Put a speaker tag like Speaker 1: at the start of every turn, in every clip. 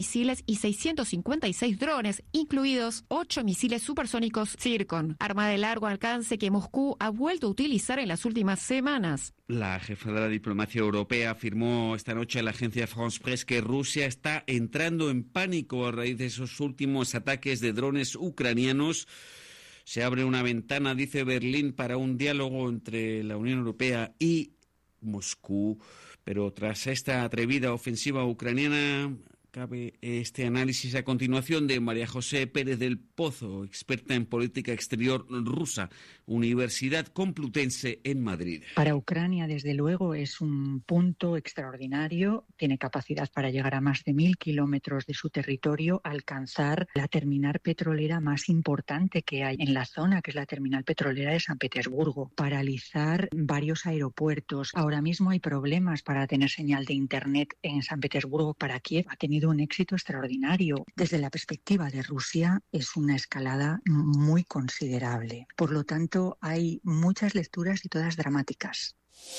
Speaker 1: misiles y 656 drones, incluidos 8 misiles supersónicos Zircon, arma de largo alcance que Moscú ha vuelto a utilizar en las últimas semanas.
Speaker 2: La jefa de la diplomacia europea afirmó esta noche a la agencia France Presse que Rusia está entrando en pánico a raíz de esos últimos ataques de drones ucranianos. Se abre una ventana, dice Berlín, para un diálogo entre la Unión Europea y Moscú. Pero tras esta atrevida ofensiva ucraniana, cabe este análisis a continuación de María José Pérez del Pozo, experta en política exterior rusa, Universidad Complutense en Madrid.
Speaker 3: Para Ucrania, desde luego, es un punto extraordinario. Tiene capacidad para llegar a más de 1.000 kilómetros de su territorio, alcanzar la terminal petrolera más importante que hay en la zona, que es la terminal petrolera de San Petersburgo, paralizar varios aeropuertos. Ahora mismo hay problemas para tener señal de Internet en San Petersburgo. Para Kiev ha tenido un éxito extraordinario. Desde la perspectiva de Rusia es una escalada muy considerable. Por lo tanto, hay muchas lecturas y todas dramáticas.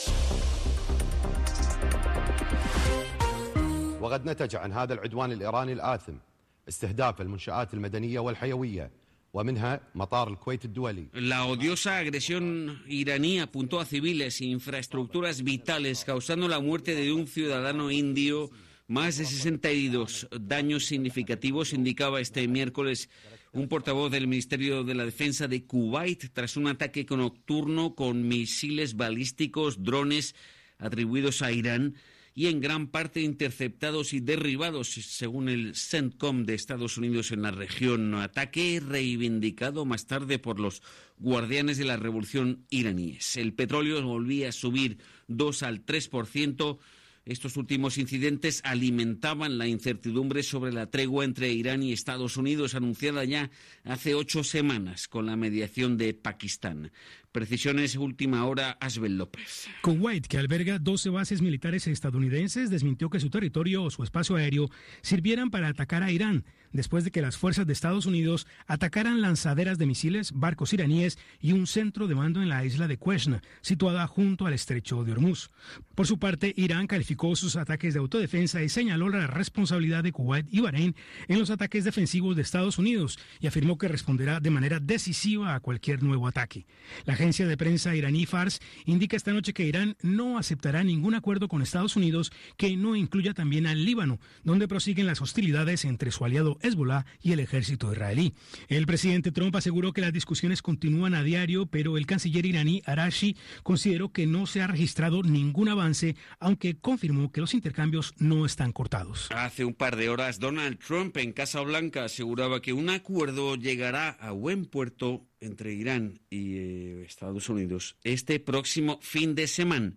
Speaker 4: وقد نتج عن هذا العدوان الإيراني الآثم استهداف المنشآت المدنية والحيوية ومنها مطار الكويت الدولي.
Speaker 2: La odiosa agresión iraní apuntó a civiles e infraestructuras vitales, causando la muerte de un ciudadano indio. Más de 60 heridos, daños significativos, indicaba este miércoles un portavoz del Ministerio de la Defensa de Kuwait tras un ataque nocturno con misiles balísticos, drones atribuidos a Irán y en gran parte interceptados y derribados, según el CENTCOM de Estados Unidos en la región. Ataque reivindicado más tarde por los guardianes de la revolución iraníes. El petróleo volvía a subir 2 al 3%. Estos últimos incidentes alimentaban la incertidumbre sobre la tregua entre Irán y Estados Unidos, anunciada ya hace 8 semanas con la mediación de Pakistán. Precisiones última hora, Asbel López.
Speaker 5: Kuwait, que alberga 12 bases militares estadounidenses, desmintió que su territorio o su espacio aéreo sirvieran para atacar a Irán, después de que las fuerzas de Estados Unidos atacaran lanzaderas de misiles, barcos iraníes y un centro de mando en la isla de Qeshm, situada junto al estrecho de Hormuz. Por su parte, Irán calificó sus ataques de autodefensa y señaló la responsabilidad de Kuwait y Bahrein en los ataques defensivos de Estados Unidos y afirmó que responderá de manera decisiva a cualquier nuevo ataque. La agencia de prensa iraní Fars indica esta noche que Irán no aceptará ningún acuerdo con Estados Unidos que no incluya también al Líbano, donde prosiguen las hostilidades entre su aliado Hezbollah y el ejército israelí. El presidente Trump aseguró que las discusiones continúan a diario, pero el canciller iraní Arashi consideró que no se ha registrado ningún avance, aunque confirmó que los intercambios no están cortados.
Speaker 2: Hace un par de horas, Donald Trump en Casa Blanca aseguraba que un acuerdo llegará a buen puerto entre Irán y Estados Unidos este próximo fin de semana.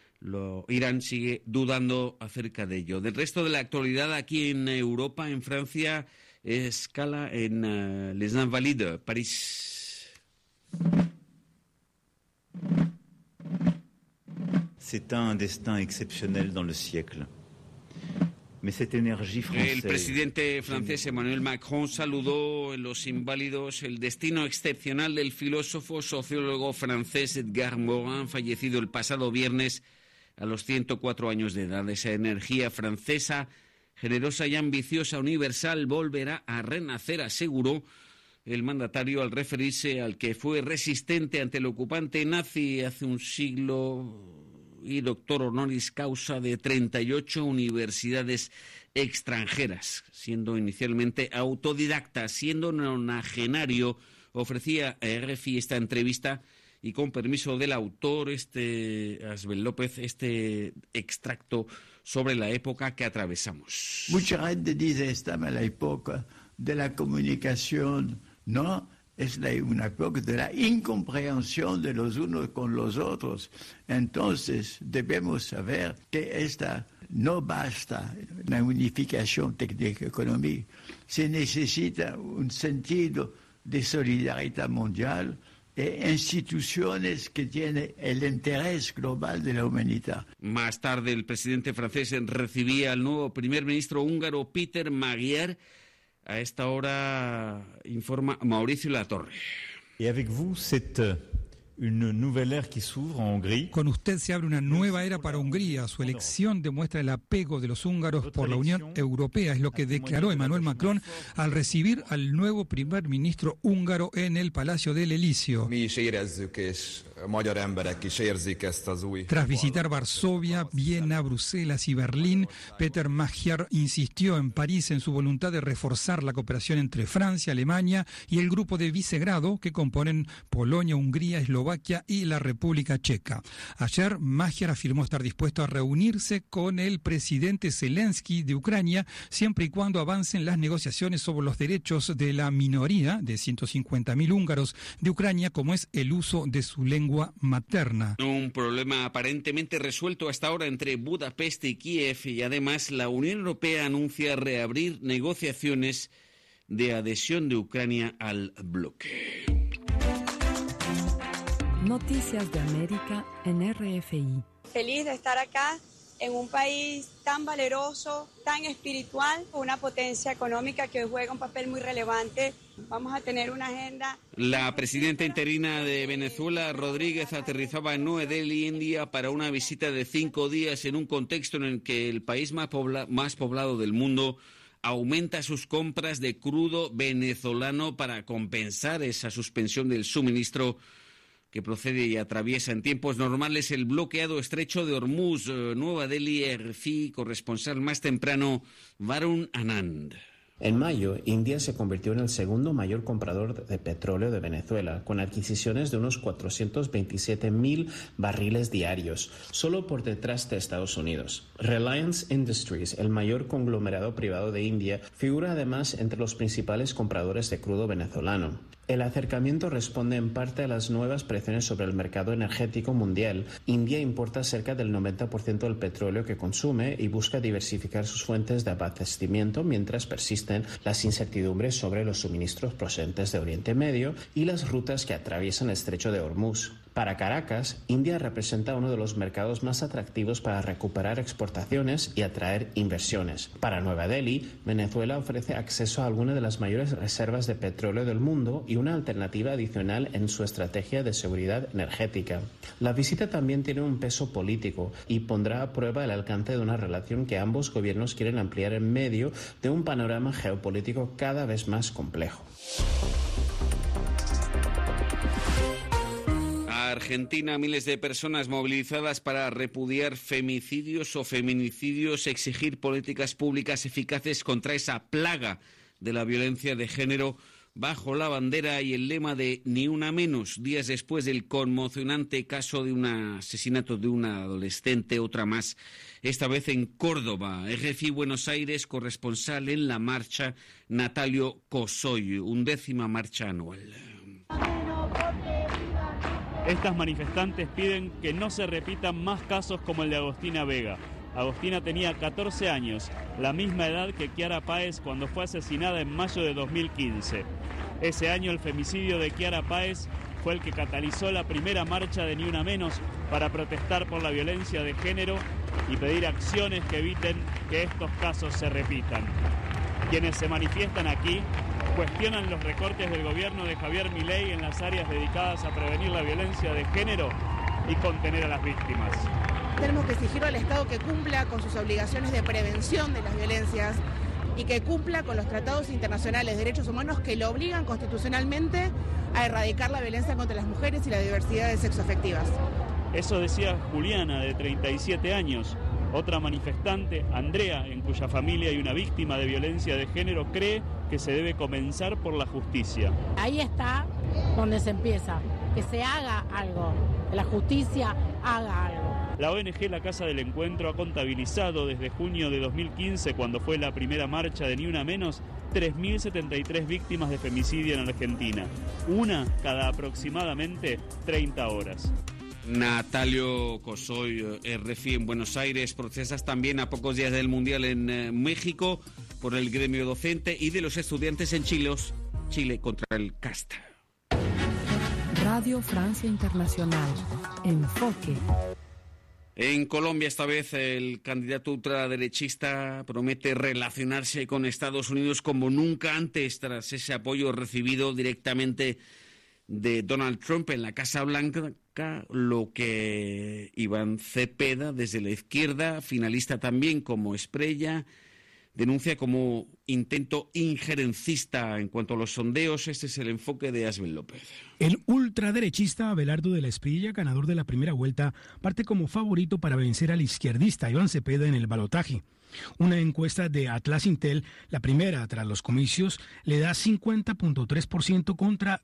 Speaker 2: Irán sigue dudando acerca de ello. Del resto de la actualidad aquí en Europa, en Francia, escala en Les Invalides, París.
Speaker 6: C'est un destin exceptionnel dans le siècle. Mais cette énergie française...
Speaker 2: El presidente francés Emmanuel Macron saludó en Los Inválidos el destino excepcional del filósofo sociólogo francés Edgar Morin, fallecido el pasado viernes a los 104 años de edad. Esa energía francesa, generosa y ambiciosa, universal, volverá a renacer, aseguró el mandatario al referirse al que fue resistente ante el ocupante nazi hace un siglo y doctor honoris causa de 38 universidades extranjeras, siendo inicialmente autodidacta, siendo nonagenario. Ofrecía a RFI esta entrevista y con permiso del autor, Asbel López, este extracto sobre la época que atravesamos.
Speaker 7: Mucha gente dice, estamos en la época de la comunicación, ¿no? Es una época de la incomprensión de los unos con los otros. Entonces debemos saber que esta no basta la unificación técnico-económica. Se necesita un sentido de solidaridad mundial e instituciones que tienen el interés global de la humanidad.
Speaker 2: Más tarde el presidente francés recibía al nuevo primer ministro húngaro Peter Magyar. A esta hora informa Mauricio Latorre.
Speaker 6: Et avec vous, cette
Speaker 8: Con usted se abre una nueva era para Hungría. Su elección demuestra el apego de los húngaros por la Unión Europea. Es lo que declaró Emmanuel Macron al recibir al nuevo primer ministro húngaro en el Palacio del Elíseo. Tras visitar Varsovia, Viena, Bruselas y Berlín, Peter Magyar insistió en París en su voluntad de reforzar la cooperación entre Francia, Alemania y el grupo de Visegrado que componen Polonia, Hungría, Eslovaquia y la República Checa. Ayer, Magyar afirmó estar dispuesto a reunirse con el presidente Zelensky de Ucrania siempre y cuando avancen las negociaciones sobre los derechos de la minoría de 150.000 húngaros de Ucrania, como es el uso de su lengua materna.
Speaker 2: Un problema aparentemente resuelto hasta ahora entre Budapest y Kiev, y además la Unión Europea anuncia reabrir negociaciones de adhesión de Ucrania al bloque.
Speaker 9: Noticias de América en RFI.
Speaker 10: Feliz de estar acá en un país tan valeroso, tan espiritual, una potencia económica que juega un papel muy relevante. Vamos a tener una agenda.
Speaker 2: La presidenta interina de Venezuela, Rodríguez, aterrizaba en Nueva Delhi, India, para una visita de 5 días en un contexto en el que el país más poblado del mundo aumenta sus compras de crudo venezolano para compensar esa suspensión del suministro que procede y atraviesa en tiempos normales el bloqueado estrecho de Hormuz. Nueva Delhi, RFI, corresponsal más temprano, Varun Anand.
Speaker 11: En mayo, India se convirtió en el segundo mayor comprador de petróleo de Venezuela, con adquisiciones de unos 427.000 barriles diarios, solo por detrás de Estados Unidos. Reliance Industries, el mayor conglomerado privado de India, figura además entre los principales compradores de crudo venezolano. El acercamiento responde en parte a las nuevas presiones sobre el mercado energético mundial. India importa cerca del 90% del petróleo que consume y busca diversificar sus fuentes de abastecimiento mientras persisten las incertidumbres sobre los suministros procedentes de Oriente Medio y las rutas que atraviesan el estrecho de Hormuz. Para Caracas, India representa uno de los mercados más atractivos para recuperar exportaciones y atraer inversiones. Para Nueva Delhi, Venezuela ofrece acceso a algunas de las mayores reservas de petróleo del mundo y una alternativa adicional en su estrategia de seguridad energética. La visita también tiene un peso político y pondrá a prueba el alcance de una relación que ambos gobiernos quieren ampliar en medio de un panorama geopolítico cada vez más complejo.
Speaker 2: Argentina, miles de personas movilizadas para repudiar femicidios o feminicidios, exigir políticas públicas eficaces contra esa plaga de la violencia de género, bajo la bandera y el lema de Ni una menos, días después del conmocionante caso de un asesinato de una adolescente, otra más, esta vez en Córdoba. RFI Buenos Aires, corresponsal en la marcha, Natalio Cosoy, 11ª marcha anual.
Speaker 12: Estas manifestantes piden que no se repitan más casos como el de Agostina Vega. Agostina tenía 14 años, la misma edad que Kiara Páez cuando fue asesinada en mayo de 2015. Ese año el femicidio de Kiara Páez fue el que catalizó la primera marcha de Ni Una Menos para protestar por la violencia de género y pedir acciones que eviten que estos casos se repitan. Quienes se manifiestan aquí cuestionan los recortes del gobierno de Javier Milei en las áreas dedicadas a prevenir la violencia de género y contener a las víctimas.
Speaker 13: Tenemos que exigir al Estado que cumpla con sus obligaciones de prevención de las violencias y que cumpla con los tratados internacionales de derechos humanos que lo obligan constitucionalmente a erradicar la violencia contra las mujeres y la diversidad de sexoafectivas.
Speaker 12: Eso decía Juliana, de 37 años. Otra manifestante, Andrea, en cuya familia hay una víctima de violencia de género, cree que se debe comenzar por la justicia.
Speaker 14: Ahí está donde se empieza, que se haga algo, que la justicia haga algo.
Speaker 12: La ONG La Casa del Encuentro ha contabilizado desde junio de 2015, cuando fue la primera marcha de Ni Una Menos, 3.073 víctimas de femicidio en Argentina, una cada aproximadamente 30 horas.
Speaker 2: Natalio Cosoy, RFI en Buenos Aires. Protestas también a pocos días del Mundial en México por el gremio docente y de los estudiantes en Chile contra el CAST.
Speaker 9: Radio Francia Internacional. Enfoque.
Speaker 2: En Colombia, esta vez, el candidato ultraderechista promete relacionarse con Estados Unidos como nunca antes, tras ese apoyo recibido directamente de Donald Trump en la Casa Blanca, lo que Iván Cepeda, desde la izquierda, finalista también como Espriella, denuncia como intento injerencista en cuanto a los sondeos. Este es el enfoque de Asbel López.
Speaker 5: El ultraderechista Abelardo de la Espriella, ganador de la primera vuelta, parte como favorito para vencer al izquierdista Iván Cepeda en el balotaje. Una encuesta de Atlas Intel, la primera tras los comicios, le da 50.3% contra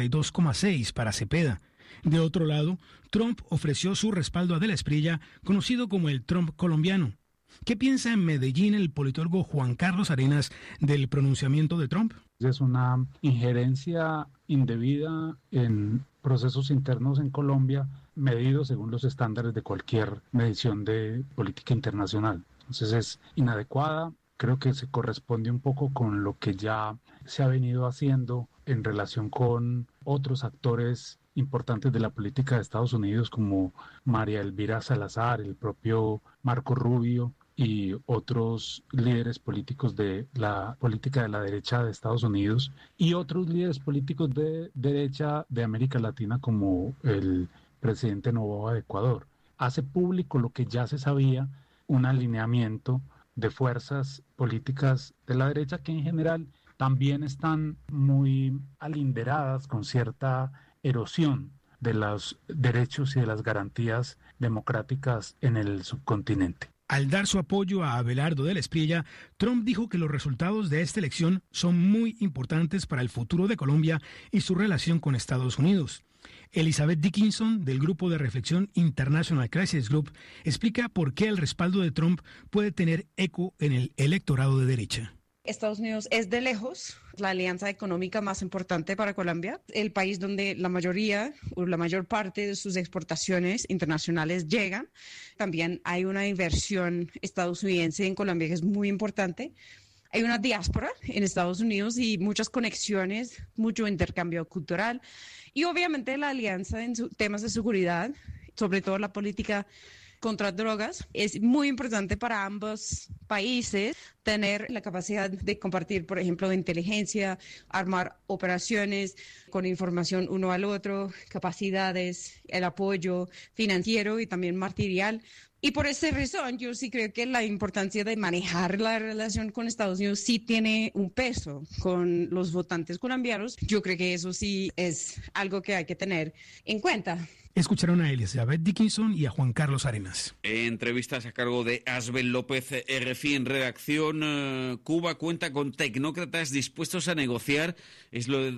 Speaker 5: 42.6% para Cepeda. De otro lado, Trump ofreció su respaldo a de la Espriella, conocido como el Trump colombiano. ¿Qué piensa en Medellín el politólogo Juan Carlos Arenas del pronunciamiento de Trump?
Speaker 15: Es una injerencia indebida en procesos internos en Colombia, medidos según los estándares de cualquier medición de política internacional. Entonces es inadecuada, creo que se corresponde un poco con lo que ya se ha venido haciendo en relación con otros actores importantes de la política de Estados Unidos como María Elvira Salazar, el propio Marco Rubio y otros líderes políticos de la política de la derecha de Estados Unidos y otros líderes políticos de derecha de América Latina como el presidente Noboa de Ecuador. Hace público lo que ya se sabía, un alineamiento de fuerzas políticas de la derecha que en general también están muy alinderadas con cierta erosión de los derechos y de las garantías democráticas en el subcontinente.
Speaker 5: Al dar su apoyo a Abelardo de la Espriella, Trump dijo que los resultados de esta elección son muy importantes para el futuro de Colombia y su relación con Estados Unidos. Elizabeth Dickinson, del grupo de reflexión International Crisis Group, explica por qué el respaldo de Trump puede tener eco en el electorado de derecha.
Speaker 16: Estados Unidos es de lejos la alianza económica más importante para Colombia, el país donde la mayoría o la mayor parte de sus exportaciones internacionales llegan. También hay una inversión estadounidense en Colombia que es muy importante. Hay una diáspora en Estados Unidos y muchas conexiones, mucho intercambio cultural y obviamente la alianza en temas de seguridad, sobre todo la política contra drogas. Es muy importante para ambos países tener la capacidad de compartir, por ejemplo, inteligencia, armar operaciones con información uno al otro, capacidades, el apoyo financiero y también material. Y por esa razón yo sí creo que la importancia de manejar la relación con Estados Unidos sí tiene un peso con los votantes colombianos. Yo creo que eso sí es algo que hay que tener en cuenta.
Speaker 5: Escucharon a Elizabeth Dickinson y a Juan Carlos Arenas.
Speaker 2: Entrevistas a cargo de Asbel López, RFI en redacción. Cuba cuenta con tecnócratas dispuestos a negociar. Es lo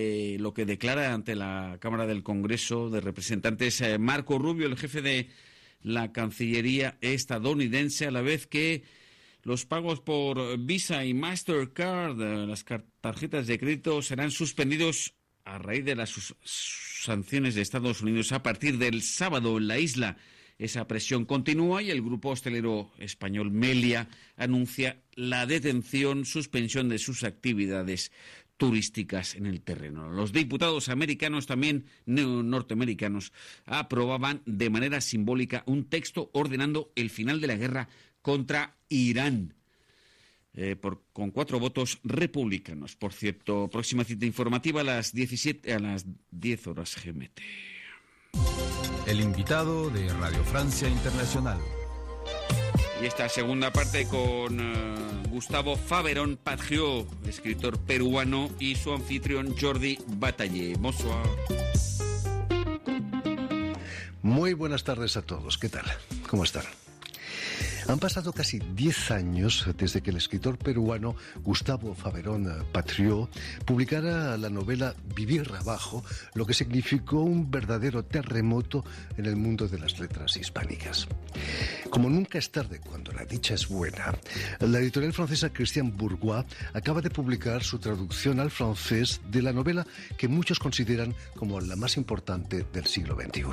Speaker 2: que declara ante la Cámara del Congreso de Representantes Marco Rubio, el jefe de la Cancillería estadounidense, a la vez que los pagos por Visa y Mastercard, las tarjetas de crédito, serán suspendidos a raíz de las sanciones de Estados Unidos a partir del sábado en la isla. Esa presión continúa y el grupo hostelero español Meliá anuncia la suspensión de sus actividades turísticas en el terreno. Los diputados americanos, también norteamericanos, aprobaban de manera simbólica un texto ordenando el final de la guerra contra Irán. Con 4 votos republicanos. Por cierto, próxima cita informativa a las 10 horas GMT.
Speaker 17: El invitado de Radio Francia Internacional.
Speaker 2: Y esta segunda parte con Gustavo Faverón Patrió, escritor peruano, y su anfitrión Jordi Batalle. Bonsoir.
Speaker 18: Muy buenas tardes a todos. ¿Qué tal? ¿Cómo están? Han pasado casi 10 años desde que el escritor peruano Gustavo Faverón Patrió publicara la novela Vivir abajo, lo que significó un verdadero terremoto en el mundo de las letras hispánicas. Como nunca es tarde cuando la dicha es buena, la editorial francesa Christian Bourgois acaba de publicar su traducción al francés de la novela que muchos consideran como la más importante del siglo XXI.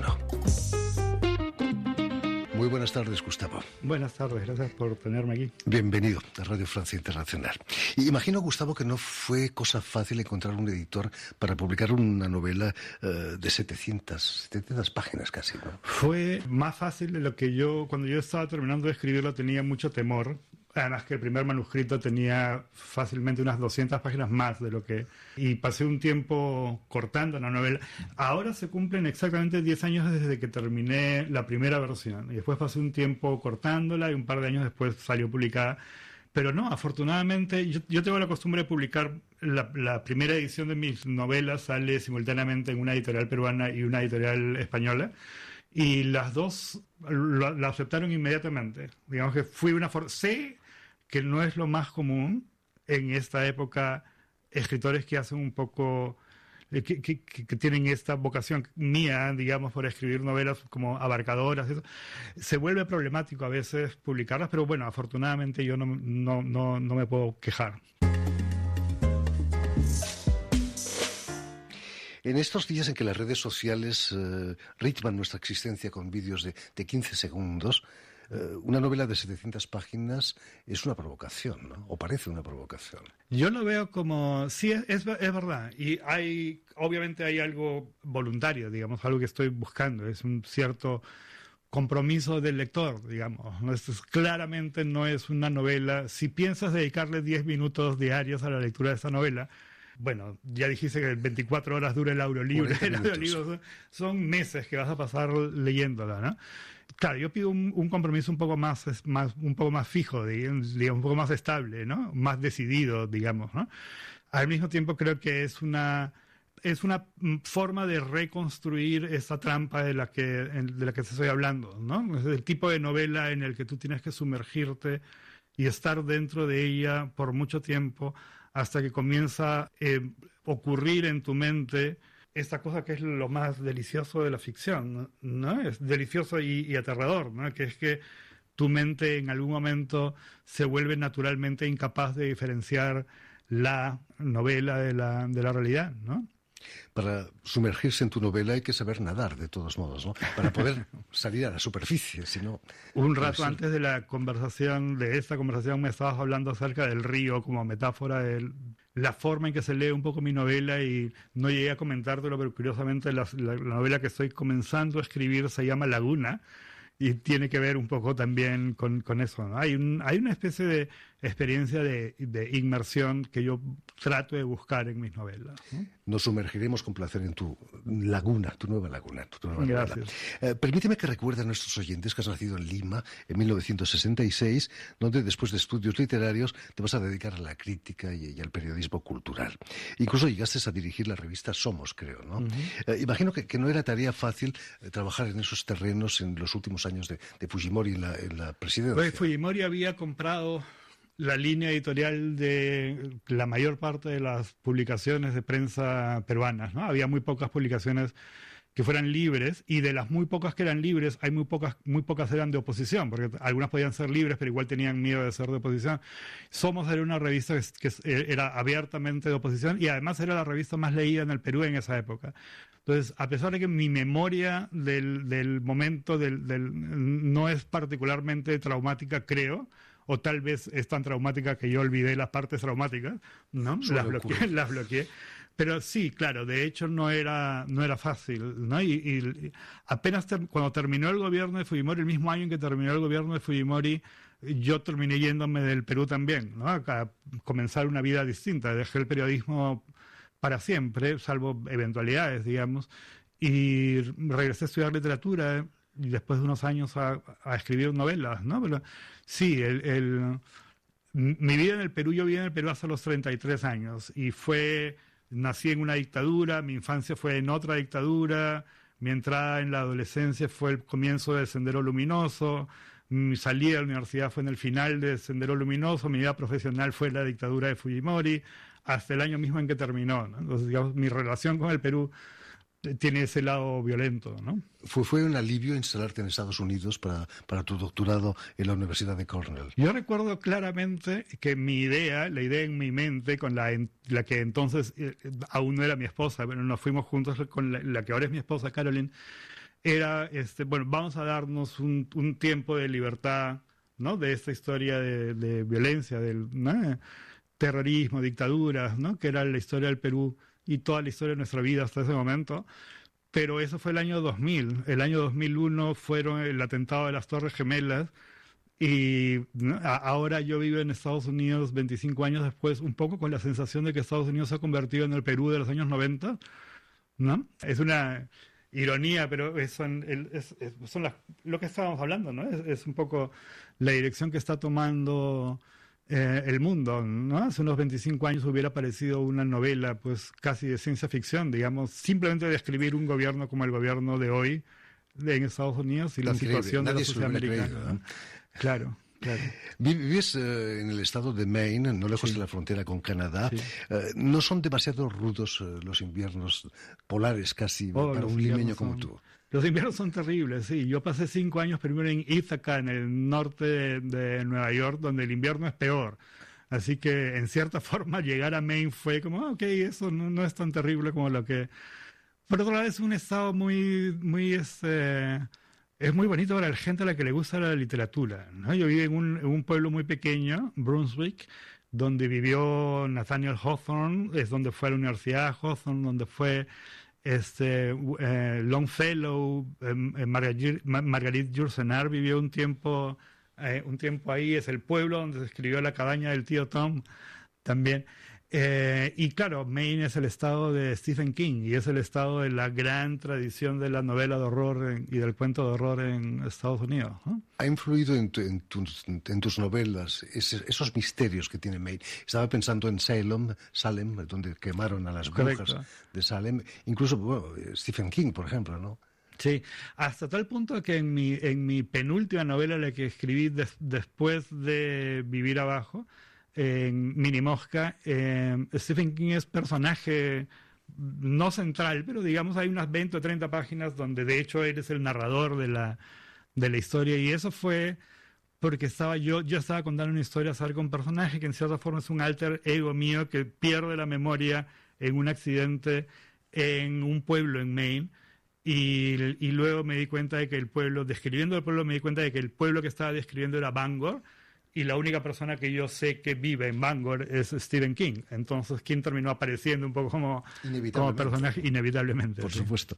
Speaker 18: Muy buenas tardes, Gustavo.
Speaker 19: Buenas tardes, gracias por tenerme aquí.
Speaker 18: Bienvenido a Radio Francia Internacional. Y imagino, Gustavo, que no fue cosa fácil encontrar un editor para publicar una novela de 700 páginas casi, ¿no?
Speaker 19: Fue más fácil de lo que cuando yo estaba terminando de escribirla, tenía mucho temor, Además que el primer manuscrito tenía fácilmente unas 200 páginas más de lo que... Y pasé un tiempo cortando la novela. Ahora se cumplen exactamente 10 años desde que terminé la primera versión. Y después pasé un tiempo cortándola y un par de años después salió publicada. Pero no, afortunadamente, yo tengo la costumbre de publicar la primera edición de mis novelas, sale simultáneamente en una editorial peruana y una editorial española. Y las dos la aceptaron inmediatamente. Digamos que fui una... Sé que no es lo más común en esta época escritores que hacen un poco... Que tienen esta vocación mía, digamos, por escribir novelas como abarcadoras. Eso. Se vuelve problemático a veces publicarlas, pero bueno, afortunadamente yo no me puedo quejar.
Speaker 18: En estos días en que las redes sociales ritman nuestra existencia con vídeos de 15 segundos, una novela de 700 páginas es una provocación, ¿no? O parece una provocación.
Speaker 19: Yo lo veo como... Sí, es verdad. Y obviamente hay algo voluntario, digamos, algo que estoy buscando. Es un cierto compromiso del lector, digamos. Claramente no es una novela. Si piensas dedicarle 10 minutos diarios a la lectura de esta novela... Bueno, ya dijiste que 24 horas dura el audiolibro. El audiolibro son meses que vas a pasar leyéndola, ¿no? Claro, yo pido un compromiso un poco más fijo, digamos, un poco más estable, ¿no? Más decidido, digamos, ¿no? Al mismo tiempo creo que es una forma de reconstruir esa trampa de la que te estoy hablando, ¿no? Es el tipo de novela en el que tú tienes que sumergirte y estar dentro de ella por mucho tiempo hasta que comienza a ocurrir en tu mente esta cosa que es lo más delicioso de la ficción, ¿no? Es delicioso y aterrador, ¿no? Que es que tu mente en algún momento se vuelve naturalmente incapaz de diferenciar la novela de la realidad, ¿no?
Speaker 18: Para sumergirse en tu novela hay que saber nadar, de todos modos, ¿no? Para poder salir a la superficie, si no...
Speaker 19: Un rato antes de esta conversación, me estabas hablando acerca del río como metáfora de la forma en que se lee un poco mi novela, y no llegué a comentártelo, pero curiosamente la novela que estoy comenzando a escribir se llama Laguna, y tiene que ver un poco también con eso, ¿no? Hay una especie de experiencia de inmersión que yo trato de buscar en mis novelas, ¿no?
Speaker 18: Nos sumergiremos con placer en tu laguna, tu nueva laguna.
Speaker 19: Gracias.
Speaker 18: Permíteme que recuerde a nuestros oyentes que has nacido en Lima en 1966, donde después de estudios literarios te vas a dedicar a la crítica y al periodismo cultural. Incluso llegaste a dirigir la revista Somos, creo, ¿no? Imagino que no era tarea fácil trabajar en esos terrenos en los últimos años de Fujimori en la presidencia.
Speaker 19: Pues Fujimori había comprado la línea editorial de la mayor parte de las publicaciones de prensa peruanas, ¿no? Había muy pocas publicaciones que fueran libres, y de las muy pocas que eran libres, hay muy pocas eran de oposición, porque algunas podían ser libres, pero igual tenían miedo de ser de oposición. Somos era una revista que era abiertamente de oposición, y además era la revista más leída en el Perú en esa época. Entonces, a pesar de que mi memoria del momento no es particularmente traumática, creo, o tal vez es tan traumática que yo olvidé las partes traumáticas, ¿no? Las bloqueé. Pero sí, claro, de hecho no era fácil, ¿no? Y apenas cuando terminó el gobierno de Fujimori, el mismo año en que terminó el gobierno de Fujimori, yo terminé yéndome del Perú también, ¿no? A comenzar una vida distinta. Dejé el periodismo para siempre, salvo eventualidades, digamos, y regresé a estudiar literatura, y después de unos años a escribir novelas, ¿no? Pero sí, mi vida en el Perú, yo viví en el Perú hasta los 33 años, y nací en una dictadura, mi infancia fue en otra dictadura, mi entrada en la adolescencia fue el comienzo del Sendero Luminoso, mi salida de la universidad fue en el final del Sendero Luminoso, mi vida profesional fue la dictadura de Fujimori, hasta el año mismo en que terminó, ¿no? Entonces, digamos, mi relación con el Perú tiene ese lado violento, ¿no?
Speaker 18: ¿Fue un alivio instalarte en Estados Unidos para tu doctorado en la Universidad de Cornell?
Speaker 19: Yo recuerdo claramente que la idea en mi mente, con la que entonces aún no era mi esposa, pero nos fuimos juntos con la que ahora es mi esposa, Caroline, era, bueno, vamos a darnos un tiempo de libertad, ¿no? De esta historia de violencia, ¿no? Terrorismo, dictaduras, ¿no? Que era la historia del Perú y toda la historia de nuestra vida hasta ese momento. Pero eso fue el año 2000. El año 2001 fueron el atentado de las Torres Gemelas, Y ahora yo vivo en Estados Unidos 25 años después, un poco con la sensación de que Estados Unidos se ha convertido en el Perú de los años 90, ¿no? Es una ironía, pero son lo que estábamos hablando, ¿no? Es un poco la dirección que está tomando el mundo, ¿no? Hace unos 25 años hubiera parecido una novela, pues casi de ciencia ficción, digamos, simplemente describir un gobierno como el gobierno de hoy en Estados Unidos y la situación de la sociedad americana, ¿no? Claro.
Speaker 18: Vives en el estado de Maine, no lejos de la frontera con Canadá. Sí. ¿No son demasiado rudos los inviernos polares casi para un limeño como tú?
Speaker 19: Los inviernos son terribles, sí. Yo pasé 5 años primero en Ithaca, en el norte de Nueva York, donde el invierno es peor. Así que, en cierta forma, llegar a Maine fue como, ok, eso no es tan terrible como lo que... Por otro lado, es un estado es muy bonito para la gente a la que le gusta la literatura, ¿no? Yo vivo en un pueblo muy pequeño, Brunswick, donde vivió Nathaniel Hawthorne, es donde fue a la Universidad de Hawthorne, donde fue Longfellow, Marguerite Yourcenar vivió un tiempo ahí, es el pueblo donde se escribió La cabaña del tío Tom también. Y claro, Maine es el estado de Stephen King y es el estado de la gran tradición de la novela de horror y del cuento de horror en Estados Unidos, ¿no?
Speaker 18: ¿Ha influido en tus novelas esos misterios que tiene Maine? Estaba pensando en Salem, donde quemaron a las brujas de Salem, incluso Stephen King, por ejemplo, ¿no?
Speaker 19: Sí, hasta tal punto que en mi penúltima novela, la que escribí después de Vivir Abajo, en Mini Mosca, Stephen King es personaje no central, pero digamos hay unas 20 o 30 páginas donde de hecho eres el narrador de la historia, y eso fue porque yo estaba contando una historia acerca de un personaje que en cierta forma es un alter ego mío que pierde la memoria en un accidente en un pueblo en Maine, y luego me di cuenta de que describiendo el pueblo, me di cuenta de que el pueblo que estaba describiendo era Bangor, y la única persona que yo sé que vive en Bangor es Stephen King. Entonces, King terminó apareciendo un poco como personaje, inevitablemente.
Speaker 18: Por supuesto.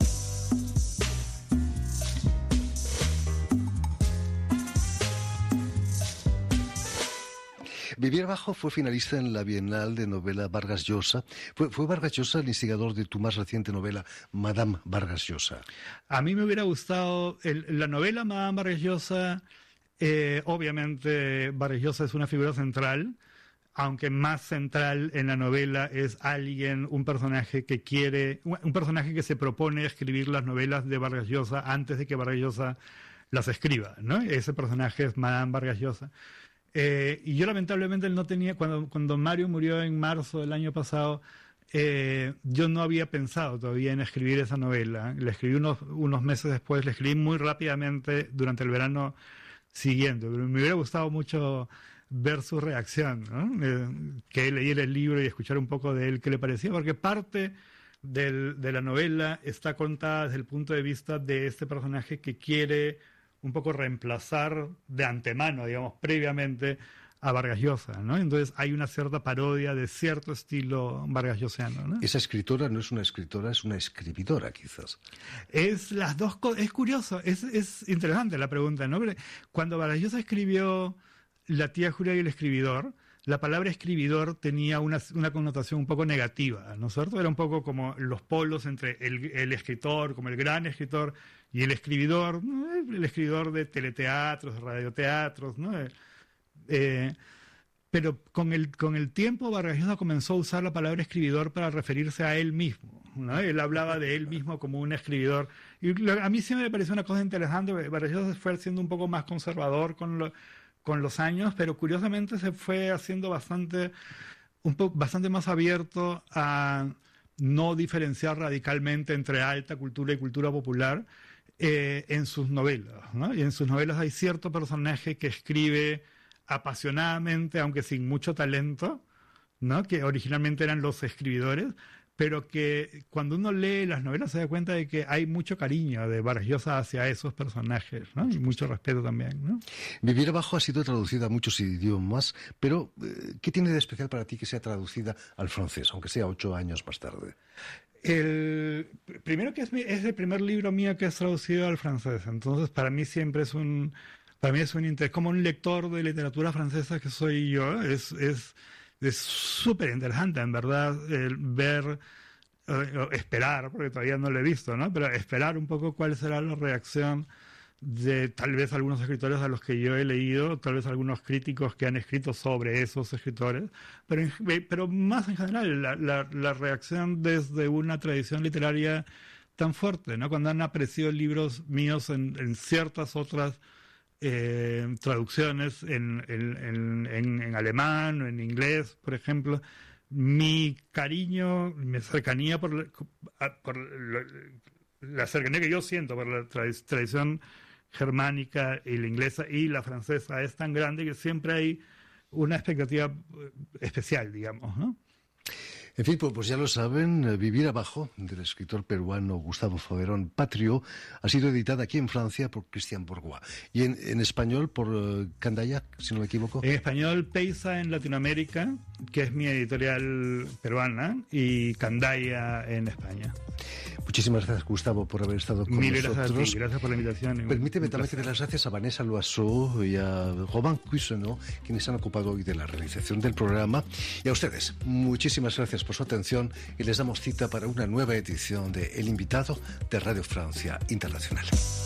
Speaker 18: Vivir Abajo fue finalista en la Bienal de Novela Vargas Llosa. ¿Fue Vargas Llosa el instigador de tu más reciente novela, Madame Vargas Llosa?
Speaker 19: A mí me hubiera gustado la novela Madame Vargas Llosa. Obviamente Vargas Llosa es una figura central, aunque más central en la novela es un personaje que se propone escribir las novelas de Vargas Llosa antes de que Vargas Llosa las escriba, ¿no? Ese personaje es Madame Vargas Llosa. Y yo lamentablemente no tenía, cuando Mario murió en marzo del año pasado, yo no había pensado todavía en escribir esa novela. La escribí unos meses después, la escribí muy rápidamente durante el verano siguiente. Pero me hubiera gustado mucho ver su reacción, ¿no? Que él leyera el libro y escuchar un poco de él qué le parecía, porque parte de la novela está contada desde el punto de vista de este personaje que quiere un poco reemplazar de antemano, digamos, previamente a Vargas Llosa, ¿no? Entonces hay una cierta parodia de cierto estilo vargasllosiano, ¿no?
Speaker 18: Esa escritora no es una escritora, es una escribidora, quizás.
Speaker 19: Es las dos cosas. Es curioso, es interesante la pregunta, ¿no? Cuando Vargas Llosa escribió La tía Julia y el escribidor, la palabra escribidor tenía una connotación un poco negativa, ¿no es cierto? Era un poco como los polos entre el escritor, como el gran escritor, y el escribidor de teleteatros, de radioteatros, ¿no? Pero con el tiempo Vargas Llosa comenzó a usar la palabra escribidor para referirse a él mismo, ¿no? Él hablaba de él mismo como un escribidor, y a mí sí me pareció una cosa interesante. Vargas Llosa fue siendo un poco más conservador con los años, pero curiosamente se fue haciendo bastante más abierto a no diferenciar radicalmente entre alta cultura y cultura popular en sus novelas, ¿no? Y en sus novelas hay cierto personaje que escribe apasionadamente, aunque sin mucho talento, ¿no? Que originalmente eran los escribidores, pero que cuando uno lee las novelas se da cuenta de que hay mucho cariño de Vargas Llosa hacia esos personajes, ¿no? Y mucho respeto también, ¿no?
Speaker 18: Vivir Abajo ha sido traducida a muchos idiomas, pero ¿qué tiene de especial para ti que sea traducida al francés, aunque sea 8 años más tarde?
Speaker 19: Primero que es el primer libro mío que es traducido al francés, entonces para mí siempre es un Para mí es un interés, como un lector de literatura francesa que soy yo, es súper interesante, en verdad, el ver, esperar, porque todavía no lo he visto, ¿no? Pero esperar un poco cuál será la reacción de tal vez algunos escritores a los que yo he leído, tal vez algunos críticos que han escrito sobre esos escritores, pero más en general, la reacción desde una tradición literaria tan fuerte, ¿no? Cuando han apreciado libros míos en ciertas otras traducciones en alemán o en inglés, por ejemplo, mi cariño, mi cercanía por la cercanía que yo siento por la tradición germánica y la inglesa y la francesa es tan grande que siempre hay una expectativa especial, digamos, ¿no?
Speaker 18: En fin, pues ya lo saben, Vivir abajo, del escritor peruano Gustavo Faverón Patrio, ha sido editada aquí en Francia por Christian Bourgois. Y en español por Candaya, si no me equivoco.
Speaker 19: En español, Peisa en Latinoamérica, que es mi editorial peruana, y Candaya en España.
Speaker 18: Muchísimas gracias, Gustavo, por haber estado con nosotros.
Speaker 19: Gracias a ti, gracias por la invitación.
Speaker 18: Permíteme también que dé las gracias a Vanessa Loiseau y a Robin Cuisonneau, quienes han ocupado hoy de la realización del programa. Y a ustedes, muchísimas gracias por su atención y les damos cita para una nueva edición de El Invitado de Radio Francia Internacional.